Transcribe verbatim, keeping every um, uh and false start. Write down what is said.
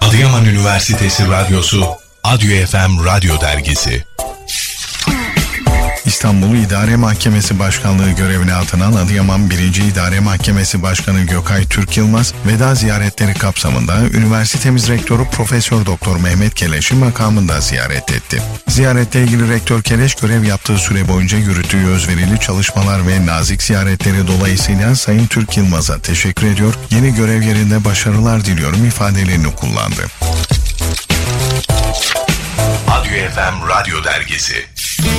Adıyaman Üniversitesi Radyosu, Adyo F M Radyo Dergisi. İstanbul İdare Mahkemesi Başkanlığı görevine atanan Adıyaman birinci İdare Mahkemesi Başkanı Gökay Türk Yılmaz, veda ziyaretleri kapsamında üniversitemiz rektörü Profesör Doktor Mehmet Keleş'i makamında ziyaret etti. Ziyaretle ilgili Rektör Keleş, görev yaptığı süre boyunca yürüttüğü özverili çalışmalar ve nazik ziyaretleri dolayısıyla Sayın Türk Yılmaz'a teşekkür ediyor, yeni görev yerinde başarılar diliyorum ifadelerini kullandı. Adyo F M Radyo Dergisi.